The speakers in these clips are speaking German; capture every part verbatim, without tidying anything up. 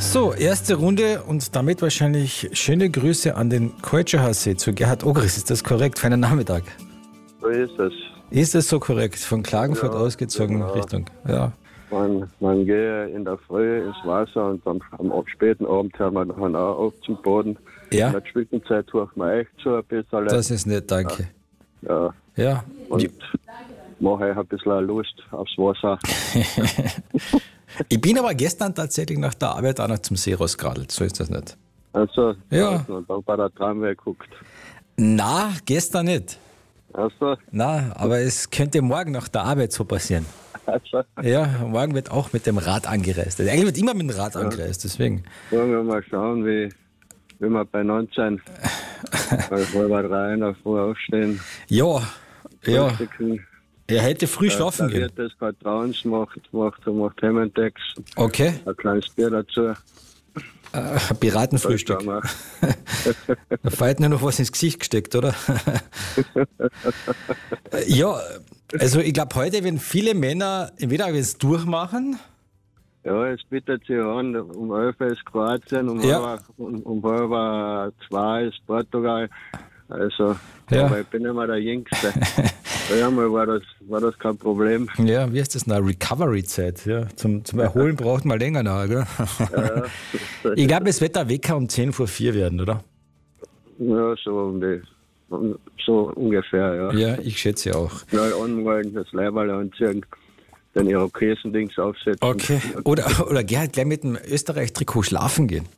So, erste Runde und damit wahrscheinlich schöne Grüße an den Koltscherhaussee zu Gerhard Ogris. Ist das korrekt? Feinen Nachmittag. So ist es. Ist es so korrekt? Von Klagenfurt Ja, ausgezogen genau. Richtung. Ja. Man, man geht in der Früh ins Wasser und dann am späten Abend hören wir dann auch auf zum Boden. Ja. In der Zwischenzeit tun wir echt so ein bisschen. Das ist nett, danke. Ja. Ja. Und mache ich ein bisschen Lust aufs Wasser. Ich bin aber gestern tatsächlich nach der Arbeit auch noch zum See rausgeradelt. So ist das nicht. Also, Ja. und dann bei der Tramway geguckt. Na, gestern nicht. Also, Na, aber es könnte morgen nach der Arbeit so passieren. also, Ja, morgen wird auch mit dem Rad angereist. Also eigentlich wird immer mit dem Rad angereist, deswegen. wollen wir mal schauen, wie, wie wir beieinander sind. Bei halb drei in der Früh aufstehen. Ja, ja. frühstücken. Er hätte früh schlafen Der gehen. Wirt das Vertrauens macht, macht, macht Hemmentex, Okay, ein kleines Bier dazu. äh, Piratenfrühstück. Dann Da fällt nur noch was ins Gesicht gesteckt, oder? Ja, also ich glaube, heute werden viele Männer entweder es durchmachen. Ja, es bietet sich an, um elf ist Kroatien, um, Ja. halb, um, um halb zwei ist Portugal. Also, Ja. aber ich bin immer der Jüngste. Ja, mal war das, war das kein Problem. Ja, wie heißt das noch? Recovery-Zeit. Ja. Zum, zum Erholen braucht man länger noch, gell? Ja, Ich glaube, es wird der Wecker um zehn vor vier werden, oder? ja so, um die, um, so ungefähr, ja. Ja, ich schätze auch. Schnell anmelden, das Leiberl anziehen, den Irokesen-Dings aufsetzen. Okay. Oder, oder Gerhard gleich mit dem Österreich-Trikot schlafen gehen.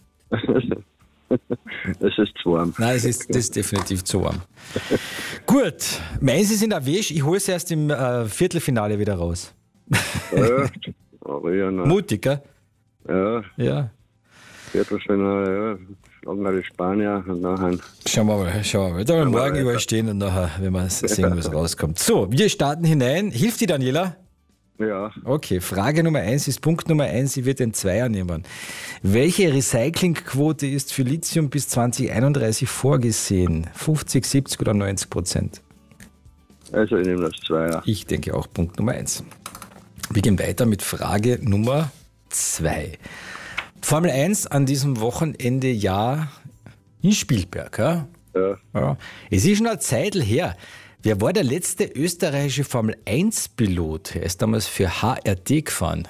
Es ist zu warm. Nein, es ist, das ist definitiv zu warm. Gut, meins ist in der Wäsche. Ich hole es erst im äh, Viertelfinale wieder raus. Ja, aber ja, na, Mutig, gell? ja, Ja. Viertelfinale, ja, schlagen wir die Spanier und nachher. Schauen wir mal, schauen wir mal. Da werden wir morgen überstehen und nachher, wenn wir sehen, was rauskommt. So, wir starten hinein. Hilft die Daniela? Ja, Okay, Frage Nummer eins ist Punkt Nummer eins. Sie wird den Zweier nehmen. Welche Recyclingquote ist für Lithium bis zwanzig einunddreißig vorgesehen? fünfzig, siebzig oder neunzig Prozent? also ich nehme das Zweier. Ich denke auch Punkt Nummer eins. Wir gehen weiter mit Frage Nummer zwei. Formel eins an diesem Wochenende ja in Spielberg. Ja? Ja, Ja. Es ist schon eine Zeit her. Wer war der letzte österreichische Formel eins Pilot? Er ist damals für H R T gefahren.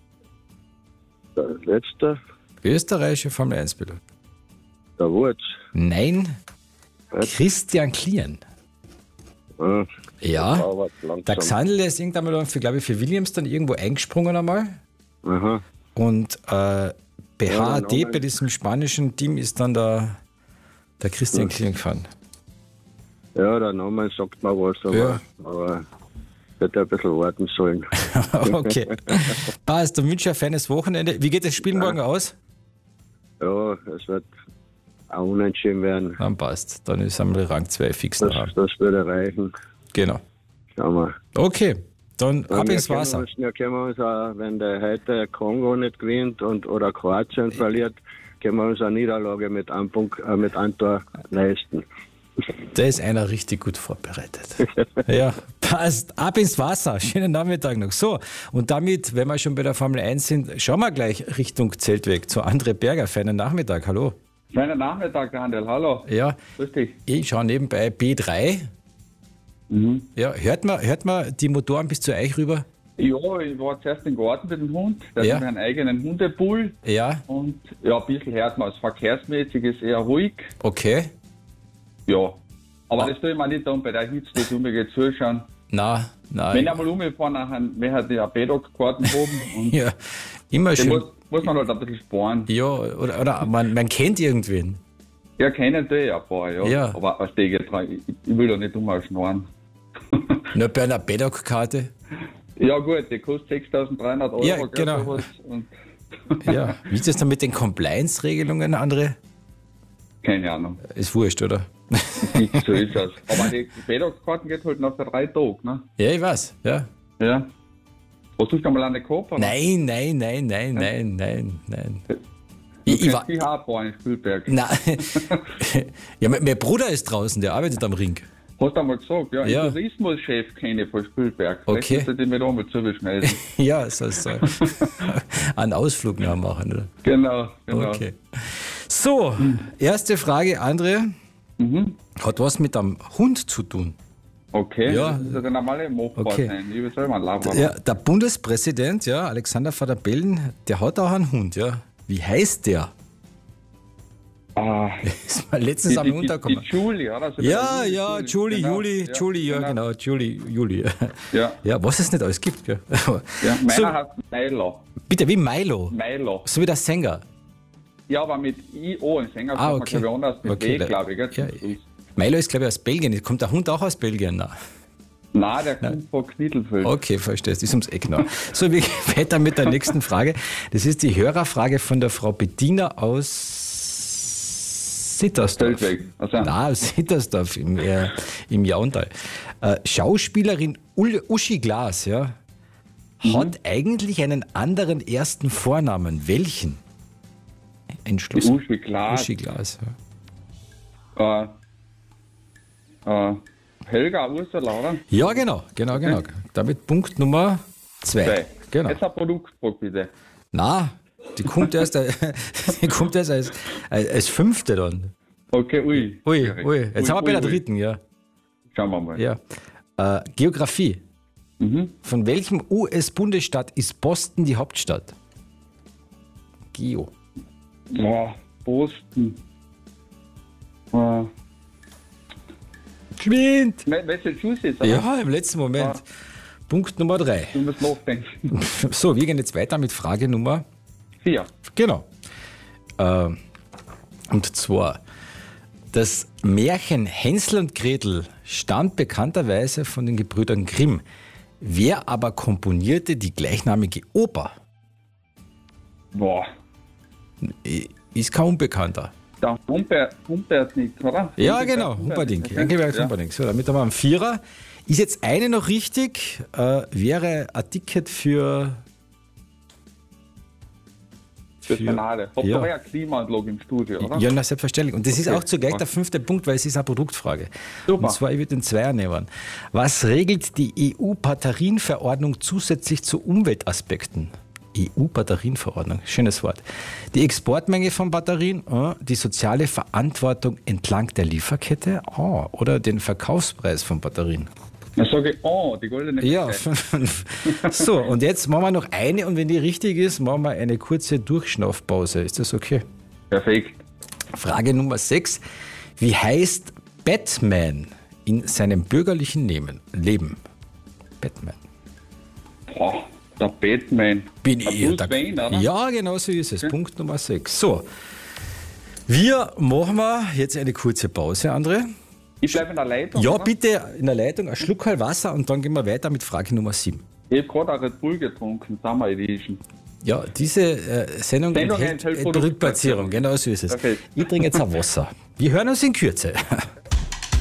der letzte, Österreichische Formel eins Pilot. der Wurz. Nein, Was? Christian Klien. Ja, Ja, aber langsam. der Xandl ist irgendwann mal für, glaube ich, für Williams dann irgendwo eingesprungen einmal. Aha. Und äh, bei Ja, H R T, Name. bei diesem spanischen Team, ist dann der, der Christian Klien gefahren. Ja, der Name sagt mir was, aber, Ja. aber hätte ein bisschen warten sollen. Okay. Passt, dann wünsche ich ein feines Wochenende. Wie geht das Spiel morgen aus? Ja, es wird auch unentschieden werden. Dann passt. Dann ist einmal Rang zwei fix Das, da. das würde reichen. Genau. Schauen wir. Okay, dann ab wir ins können Wasser. Uns, wir können uns auch, wenn der heute Kongo nicht gewinnt und, oder Kroatien verliert, können wir uns eine Niederlage mit einem, Punkt, äh, mit einem Tor leisten. Da ist einer richtig gut vorbereitet. Ja, passt. Ab ins Wasser. Schönen Nachmittag noch. So, und damit, wenn wir schon bei der Formel eins sind, schauen wir gleich Richtung Zeltweg zu André Berger. Feinen Nachmittag. Hallo. Schönen Nachmittag, Daniel. Hallo. Ja, Grüß dich. ich schaue nebenbei B drei. Mhm. Ja, hört man, hört man die Motoren bis zu euch rüber? Ja, ich war zuerst im Garten mit dem Hund. Da Ja. haben wir einen eigenen Hundepool. Ja, Und ja, ein bisschen hört man es. Verkehrsmäßig ist eher ruhig. okay. Ja. Aber Ah. das tue ich mir nicht an bei der Hitze, das unbedingt zuschauen. Na, na. Wenn ich einmal umfahren, dann möchte ich einen Paddock-Garten oben. Und Ja, immer den schön. muss, muss man halt ein bisschen sparen. Ja, oder, oder man, man kennt irgendwen. Ja, kennen die ein paar, ja. Ja. Aber was stehe ich dran? Ich, ich will da nicht umschnorren. Nur bei einer Paddock-Karte. Ja gut, die kostet sechstausenddreihundert Euro. Ja, gell, genau. sowas. Und Ja. Wie ist das dann mit den Compliance-Regelungen, André? keine Ahnung. Ist wurscht, oder? So ist das. Aber die Paddock-Karten geht halt nach drei Tagen, ne? Ja, ich weiß. Ja. Ja. Hast du schon mal eine gehabt? oder? Nein, nein, nein, nein, nein, nein, nein. Du Ich, ich kennst war, die auch ein paar in Spielberg. nein. Ja, mein, mein Bruder ist draußen, der arbeitet am Ring. Hast du einmal gesagt, ja, Ja. ich Tourismuschef kenne ich von Spielberg. Okay. Vielleicht musst du den mit einmal zubeschneiden. Ja, soll es sein. Einen Ausflug noch machen, oder? Genau, genau. Okay. So, erste Frage, André. Mhm. Hat was mit einem Hund zu tun. Okay, Ja. das ist ja der normale machbar Okay. sein. Ich will selber einen Labrador. Ja, der Bundespräsident, ja, Alexander Van der Bellen, der hat auch einen Hund, ja. Wie heißt der? Ah, Ist mir letztens die, am die, die, untergekommen. die Julie, oder? So Ja, der ja, Julie, genau. Julie, Ja, Julie, ja, genau, Julie, Julie. Ja. Ja, was es nicht alles gibt, gell? Ja, meiner So, heißt Milo. bitte, wie Milo. Milo. So wie der Sänger. Ja, aber mit I O im Sänger Ah, kommt okay. man glaube ich anders mit Okay, W, da- glaube ich. Gell? ja, Milo ist, glaube ich, aus Belgien. Kommt der Hund auch aus Belgien? Nein. Nein, der kommt von Knittelfeld. Okay, verstehst. Ist ums Eck noch. So, wir gehen weiter mit der nächsten Frage. Das ist die Hörerfrage von der Frau Bettina aus Sittersdorf. Feldweg. Also, Nein, aus Sittersdorf im, äh, im Jauntal. Äh, Schauspielerin Ul Uschi Glas, ja, hat eigentlich einen anderen ersten Vornamen. Welchen? Entschluss. die Uschi Glas. Uschi Glas, ja. Äh, äh, Helga Ursula, oder? Ja, genau, genau, genau. Damit Punkt Nummer zwei. Zwei. Genau. Jetzt ein Produktbock bitte. Na, die kommt erst, äh, die kommt erst als, als, als fünfte dann. Okay, ui. Ui, Schwierig. ui. Jetzt Ui, sind wir bei der ui, ui. dritten, ja. Schauen wir mal. ja. Äh, Geografie. Mhm. Von welchem U S-Bundesstaat ist Boston die Hauptstadt? Geo. Boah, Boston. Äh, Geschwind! Ma- Massachusetts, oder? Ja, im letzten Moment. Ja. Punkt Nummer drei. Du musst nachdenken. So, wir gehen jetzt weiter mit Frage Nummer. Vier. Genau. Äh, und zwar, das Märchen Hänsel und Gretel stammt bekannterweise von den Gebrüdern Grimm. Wer aber komponierte die gleichnamige Oper? Boah. Ist kein Unbekannter. Der Humbert, Humbert nicht, oder? Ja, Humbert- genau, Humbert Humperdinck. nicht, Engelbert ja. Humperdinck. So, damit haben wir einen Vierer. Ist jetzt eine noch richtig, äh, wäre ein Ticket für. Fürs Finale. Habt ja. ihr ja eine Klimaanlage im Studio, oder? Ja, na, selbstverständlich. Und das ist Okay. auch zugleich der fünfte Punkt, weil es ist eine Produktfrage. Super. Und zwar, ich würde den Zweier nehmen. Was regelt die E U-Batterienverordnung zusätzlich zu Umweltaspekten? E U-Batterienverordnung, schönes Wort. Die Exportmenge von Batterien, äh, die soziale Verantwortung entlang der Lieferkette oh, oder den Verkaufspreis von Batterien. Dann sage ich, oh, die goldene Ja, Kette. so, und jetzt machen wir noch eine und wenn die richtig ist, machen wir eine kurze Durchschnaufpause. Ist das okay? Perfekt. Frage Nummer sechs. Wie heißt Batman in seinem bürgerlichen Nehmen, Leben? Batman. Boah, der Batman. Bin der ich. Bruce Der, Wayne, oder? ja, genau so ist es. Punkt Nummer sechs. So, wir machen wir jetzt eine kurze Pause, André. Ich bleibe in der Leitung. Ja, oder? bitte in der Leitung ein Schluck halt Wasser und dann gehen wir weiter mit Frage Nummer sieben. Ich habe gerade eine Red Bull getrunken, Summer Edition. Ja, diese äh, Sendung, Sendung enthält enthält äh, Produktplatzierung, genau so ist es. Perfekt. Ich trinke jetzt ein Wasser. Wir hören uns in Kürze.